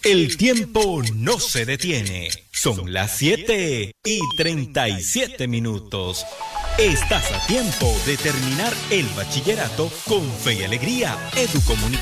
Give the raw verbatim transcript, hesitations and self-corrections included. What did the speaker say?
El tiempo no se detiene. Son las siete y treinta y siete minutos. Estás a tiempo de terminar el bachillerato con fe y alegría. Educomunicadores.